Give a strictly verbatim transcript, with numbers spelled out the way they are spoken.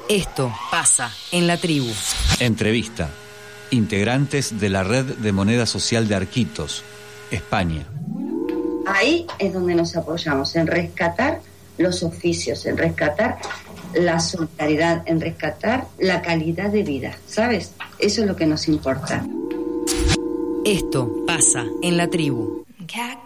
Esto pasa en la tribu. Entrevista. Integrantes de la Red de Moneda Social de Arquitos, España. Ahí es donde nos apoyamos, en rescatar los oficios, en rescatar la solidaridad, en rescatar la calidad de vida, ¿sabes? Eso es lo que nos importa. Esto pasa en la tribu.